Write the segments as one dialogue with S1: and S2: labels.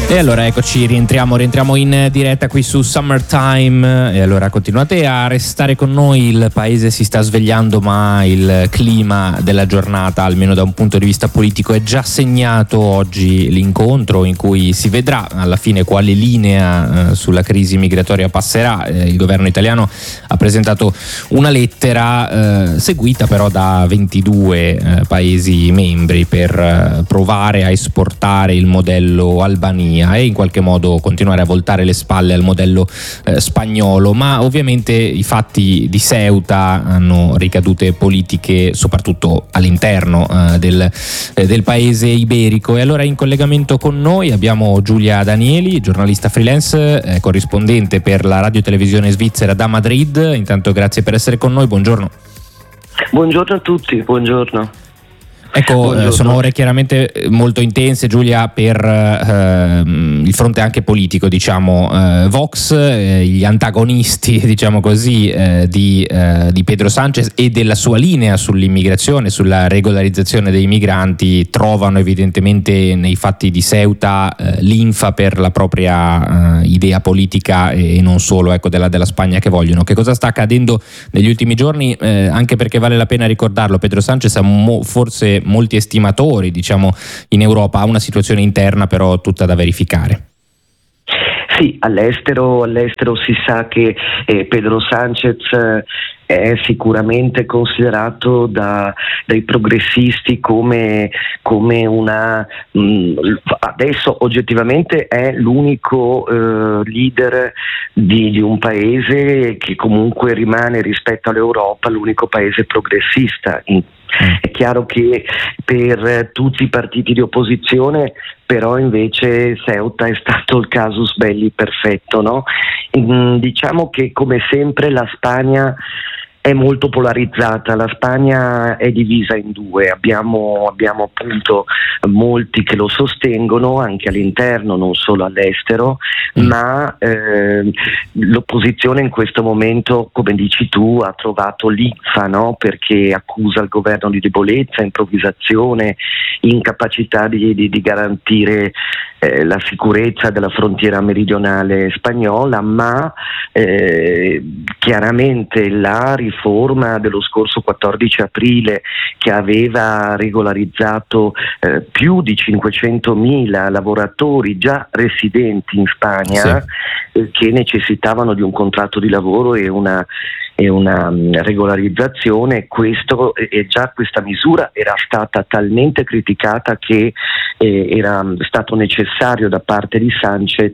S1: E allora eccoci, rientriamo in diretta qui su Summertime. E allora continuate a restare con noi. Il paese si sta svegliando, ma il clima della giornata, almeno da un punto di vista politico, è già segnato. Oggi l'incontro in cui si vedrà alla fine quale linea sulla crisi migratoria passerà. Il governo italiano ha presentato una lettera seguita però da 22 paesi membri per provare a esportare il modello Albania e in qualche modo continuare a voltare le spalle al modello spagnolo, ma ovviamente i fatti di Ceuta hanno ricadute politiche soprattutto all'interno del paese iberico. E allora in collegamento con noi abbiamo Giulia Danieli, giornalista freelance, corrispondente per la radio televisione svizzera da Madrid. Intanto grazie per essere con noi, buongiorno.
S2: Buongiorno a tutti, buongiorno.
S1: Ecco, sono ore chiaramente molto intense, Giulia, per il fronte anche politico, diciamo. Vox, gli antagonisti, diciamo così, di Pedro Sánchez e della sua linea sull'immigrazione, sulla regolarizzazione dei migranti, trovano evidentemente nei fatti di Ceuta linfa per la propria idea politica e non solo, ecco, della Spagna che vogliono. Che cosa sta accadendo negli ultimi giorni? Anche perché vale la pena ricordarlo, Pedro Sánchez ha forse molti estimatori, diciamo, in Europa, ha una situazione interna però tutta da verificare.
S2: Sì, all'estero si sa che Pedro Sánchez è sicuramente considerato dai progressisti come una adesso oggettivamente è l'unico leader di un paese che comunque rimane rispetto all'Europa l'unico paese progressista. È chiaro che per tutti i partiti di opposizione però invece Ceuta è stato il casus belli perfetto, no? Diciamo che come sempre la Spagna è molto polarizzata, la Spagna è divisa in due, abbiamo appunto molti che lo sostengono anche all'interno, non solo all'estero, ma l'opposizione in questo momento, come dici tu, ha trovato linfa, no? Perché accusa il governo di debolezza, improvvisazione, incapacità di garantire la sicurezza della frontiera meridionale spagnola, ma chiaramente la riforma dello scorso 14 aprile che aveva regolarizzato più di 500.000 lavoratori già residenti in Spagna, sì, che necessitavano di un contratto di lavoro e una regolarizzazione. Questa misura era stata talmente criticata che era stato necessario da parte di Sánchez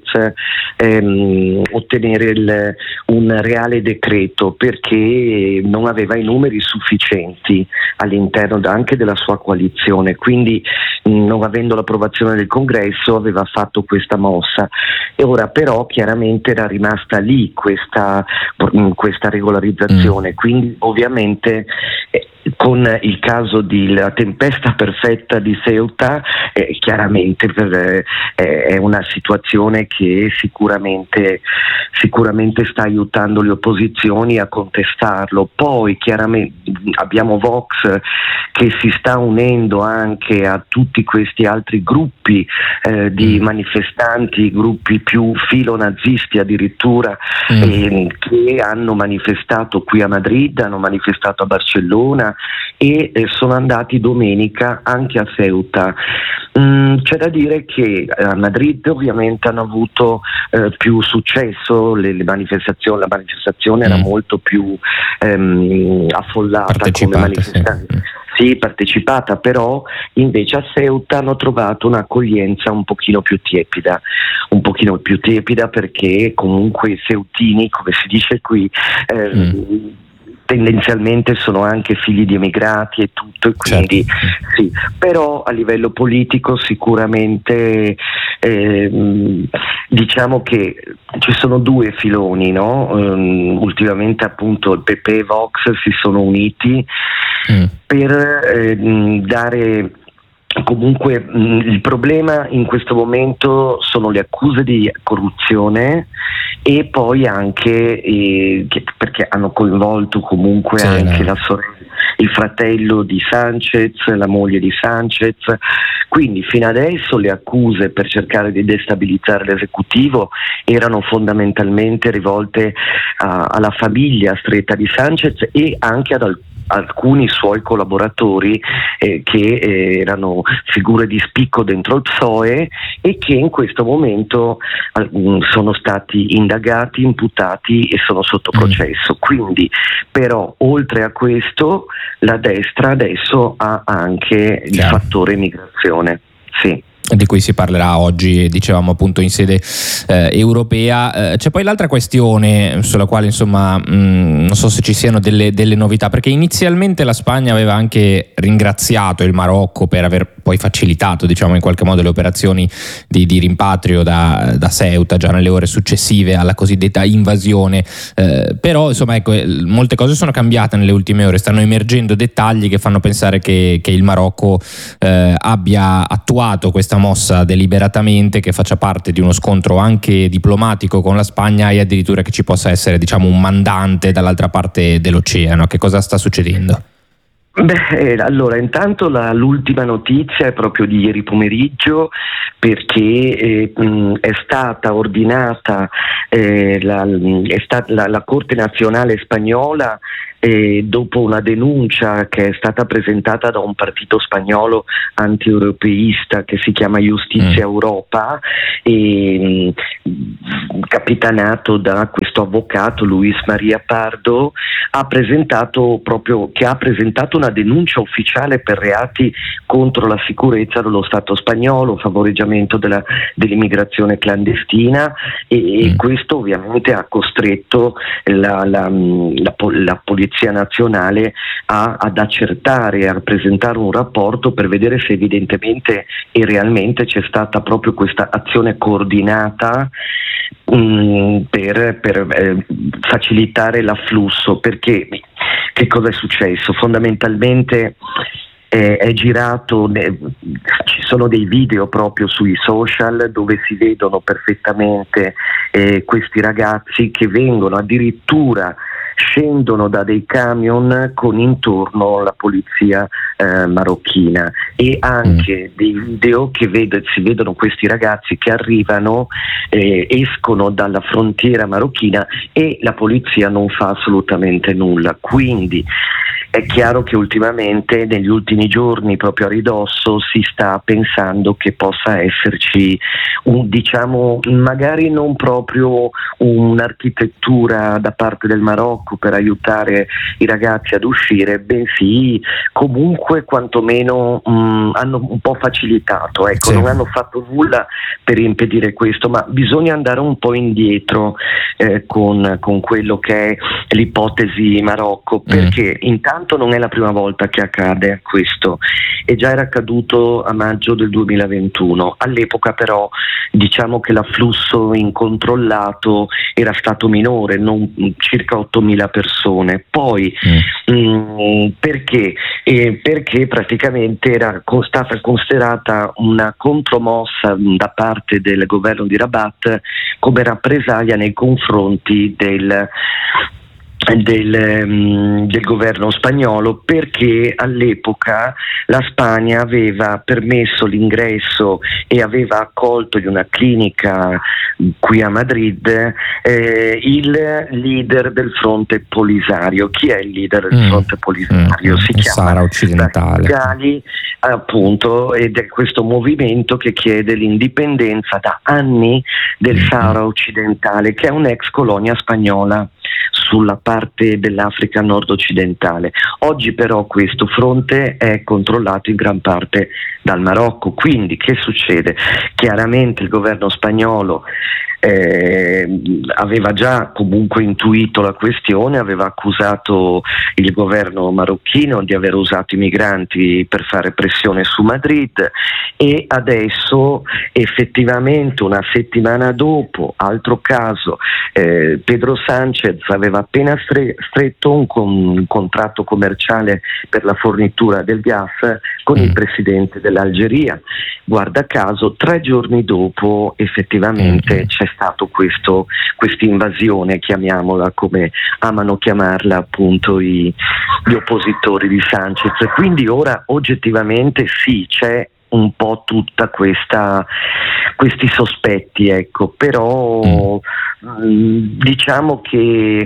S2: ottenere un reale decreto, perché non aveva i numeri sufficienti all'interno anche della sua coalizione, quindi non avendo l'approvazione del Congresso aveva fatto questa mossa, e ora però chiaramente era rimasta lì questa regolarizzazione, quindi ovviamente con il caso della tempesta perfetta di Ceuta chiaramente è una situazione che sicuramente sta aiutando le opposizioni a contestarlo. Poi chiaramente abbiamo Vox che si sta unendo anche a tutti questi altri gruppi di manifestanti, gruppi più filonazisti addirittura, che hanno manifestato qui a Madrid, hanno manifestato a Barcellona e sono andati domenica anche a Ceuta. C'è da dire che a Madrid ovviamente hanno avuto più successo la manifestazione era molto più affollata come manifestazione. Sì, partecipata, però invece a Ceuta hanno trovato un'accoglienza un pochino più tiepida perché comunque i ceutini, come si dice qui, tendenzialmente sono anche figli di emigrati e tutto, e quindi sì, però a livello politico sicuramente diciamo che ci sono due filoni, no? Ultimamente appunto il PP e Vox si sono uniti per dare comunque il problema in questo momento sono le accuse di corruzione e poi anche perché hanno coinvolto comunque anche la sorella, il fratello di Sanchez, la moglie di Sanchez, quindi fino adesso le accuse per cercare di destabilizzare l'esecutivo erano fondamentalmente rivolte alla famiglia stretta di Sanchez e anche ad alcuni suoi collaboratori che erano figure di spicco dentro il PSOE e che in questo momento sono stati indagati, imputati e sono sotto processo. Quindi però oltre a questo la destra adesso ha anche il fattore migrazione. Sì.
S1: Di cui si parlerà oggi, dicevamo appunto in sede europea. C'è poi l'altra questione sulla quale insomma non so se ci siano delle novità, perché inizialmente la Spagna aveva anche ringraziato il Marocco per aver poi facilitato, diciamo, in qualche modo le operazioni di rimpatrio da Ceuta già nelle ore successive alla cosiddetta invasione, però insomma ecco, molte cose sono cambiate nelle ultime ore, stanno emergendo dettagli che fanno pensare che il Marocco abbia attuato questa mossa deliberatamente, che faccia parte di uno scontro anche diplomatico con la Spagna e addirittura che ci possa essere, diciamo, un mandante dall'altra parte dell'oceano. Che cosa sta succedendo?
S2: Allora, intanto l'ultima notizia è proprio di ieri pomeriggio, perché è stata ordinata la Corte Nazionale Spagnola dopo una denuncia che è stata presentata da un partito spagnolo anti-europeista che si chiama Justicia Europa, capitanato da questo avvocato Luis María Pardo, ha presentato una denuncia ufficiale per reati contro la sicurezza dello Stato spagnolo, favoreggiamento dell'immigrazione clandestina e questo ovviamente ha costretto la Polizia Nazionale ad accertare, a presentare un rapporto per vedere se evidentemente e realmente c'è stata proprio questa azione coordinata per facilitare l'afflusso. Perché che cosa è successo? Fondamentalmente è girato, ci sono dei video proprio sui social dove si vedono perfettamente questi ragazzi che vengono addirittura scendono da dei camion con intorno la polizia marocchina, e anche dei video che si vedono questi ragazzi che arrivano, escono dalla frontiera marocchina e la polizia non fa assolutamente nulla. Quindi è chiaro che ultimamente, negli ultimi giorni, proprio a ridosso, si sta pensando che possa esserci diciamo, magari non proprio un'architettura da parte del Marocco per aiutare i ragazzi ad uscire, bensì comunque quantomeno hanno un po' facilitato, ecco, sì. Non hanno fatto nulla per impedire questo, ma bisogna andare un po' indietro con quello che è l'ipotesi Marocco, perché intanto non è la prima volta che accade questo, e già era accaduto a maggio del 2021. All'epoca però diciamo che l'afflusso incontrollato era stato minore, circa 8.000 persone. Poi perché? Perché praticamente era stata considerata una contromossa da parte del governo di Rabat come rappresaglia nei confronti del governo spagnolo, perché all'epoca la Spagna aveva permesso l'ingresso e aveva accolto in una clinica qui a Madrid il leader del fronte Polisario. Chi è il leader del fronte Polisario? Si chiama
S1: Sahara Occidentale,
S2: Ghali, appunto, ed è questo movimento che chiede l'indipendenza da anni del Sahara Occidentale, che è un'ex colonia spagnola sulla parte dell'Africa nord-occidentale. Oggi però questo fronte è controllato in gran parte dal Marocco, quindi che succede? Chiaramente il governo spagnolo aveva già comunque intuito la questione, aveva accusato il governo marocchino di aver usato i migranti per fare pressione su Madrid, e adesso effettivamente una settimana dopo, altro caso, Pedro Sánchez aveva appena stretto un contratto commerciale per la fornitura del gas con il presidente dell'Algeria. Guarda caso, 3 giorni dopo effettivamente c'è stato questa invasione, chiamiamola come amano chiamarla appunto gli oppositori di Sánchez. Quindi ora oggettivamente sì, c'è un po' tutta questi sospetti, ecco, però diciamo che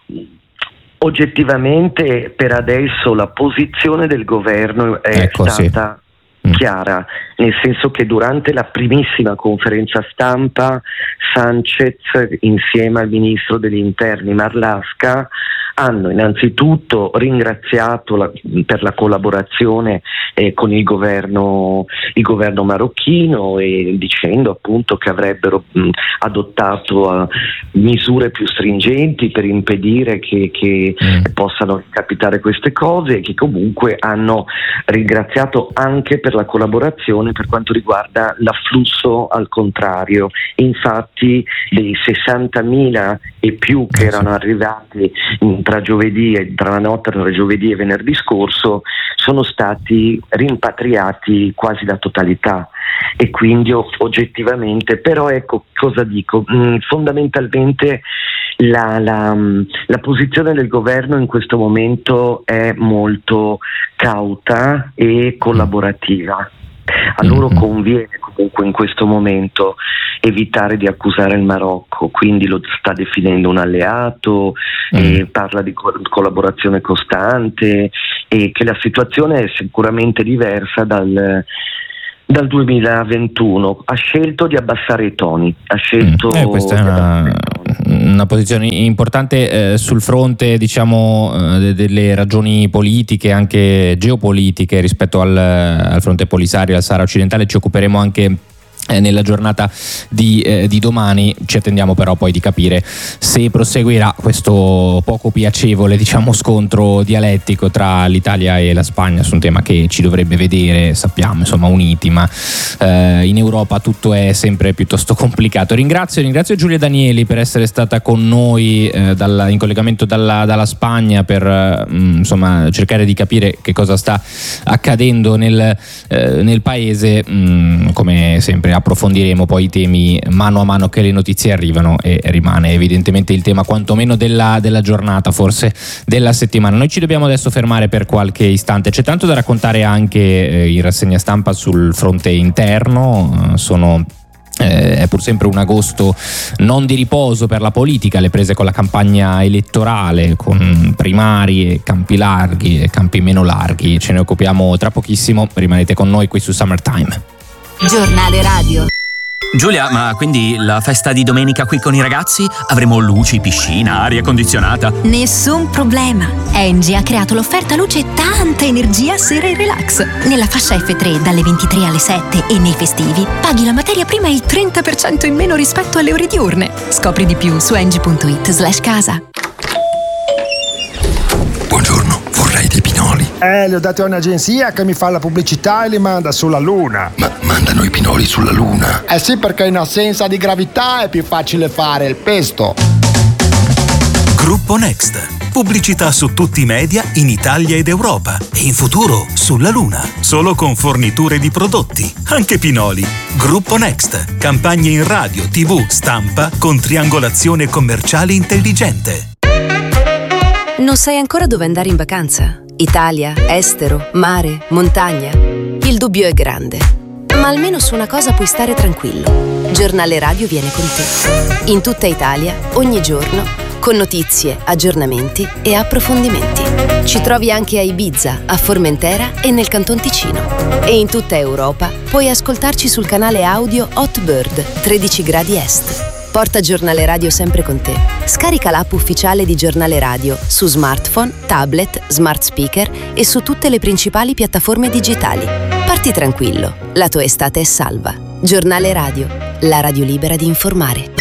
S2: oggettivamente per adesso la posizione del governo è stata chiara, nel senso che durante la primissima conferenza stampa Sánchez insieme al ministro degli interni Marlaska hanno innanzitutto ringraziato per la collaborazione con il governo marocchino, e dicendo appunto che avrebbero adottato misure più stringenti per impedire che possano capitare queste cose, e che comunque hanno ringraziato anche per la collaborazione per quanto riguarda l'afflusso al contrario. Infatti dei 60.000 e più che erano arrivati tra la notte tra giovedì e venerdì scorso sono stati rimpatriati quasi la totalità, e quindi oggettivamente, però ecco cosa dico, fondamentalmente la posizione del governo in questo momento è molto cauta e collaborativa. A loro conviene comunque in questo momento evitare di accusare il Marocco, quindi lo sta definendo un alleato, e parla di collaborazione costante, e che la situazione è sicuramente diversa dal 2021. Ha scelto di abbassare i toni,
S1: questa è una posizione importante sul fronte, diciamo, delle ragioni politiche, anche geopolitiche rispetto al fronte Polisario, al Sahara occidentale. Ci occuperemo anche nella giornata di domani. Ci attendiamo però poi di capire se proseguirà questo poco piacevole, diciamo, scontro dialettico tra l'Italia e la Spagna su un tema che ci dovrebbe vedere, sappiamo, insomma, uniti, ma in Europa tutto è sempre piuttosto complicato. Ringrazio Giulia Danieli per essere stata con noi in collegamento dalla Spagna per insomma cercare di capire che cosa sta accadendo nel paese. Come sempre approfondiremo poi i temi mano a mano che le notizie arrivano, e rimane evidentemente il tema quantomeno della giornata, forse della settimana. Noi ci dobbiamo adesso fermare per qualche istante, c'è tanto da raccontare anche in rassegna stampa sul fronte interno. È pur sempre un agosto non di riposo per la politica, le prese con la campagna elettorale, con primarie, campi larghi e campi meno larghi. Ce ne occupiamo tra pochissimo, rimanete con noi qui su Summertime.
S3: Giornale radio.
S4: Giulia, ma quindi la festa di domenica qui con i ragazzi? Avremo luci, piscina, aria condizionata?
S3: Nessun problema. Engie ha creato l'offerta luce e tanta energia sera e relax. Nella fascia F3 dalle 23 alle 7 e nei festivi paghi la materia prima il 30% in meno rispetto alle ore diurne. Scopri di più su engie.it/casa.
S5: Buongiorno, vorrei dei pinoli.
S6: Li ho dati a un'agenzia che mi fa la pubblicità e li manda sulla Luna.
S5: Ma mandano i pinoli sulla Luna?
S6: Eh sì, perché in assenza di gravità è più facile fare il pesto.
S7: Gruppo Next. Pubblicità su tutti i media in Italia ed Europa. E in futuro sulla Luna. Solo con forniture di prodotti. Anche pinoli. Gruppo Next. Campagne in radio, TV, stampa con triangolazione commerciale intelligente.
S8: Non sai ancora dove andare in vacanza? Italia, estero, mare, montagna? Il dubbio è grande, ma almeno su una cosa puoi stare tranquillo. Giornale Radio viene con te. In tutta Italia, ogni giorno, con notizie, aggiornamenti e approfondimenti. Ci trovi anche a Ibiza, a Formentera e nel Canton Ticino. E in tutta Europa puoi ascoltarci sul canale audio Hotbird 13 gradi est. Porta Giornale Radio sempre con te. Scarica l'app ufficiale di Giornale Radio su smartphone, tablet, smart speaker e su tutte le principali piattaforme digitali. Parti tranquillo, la tua estate è salva. Giornale Radio, la radio libera di informare.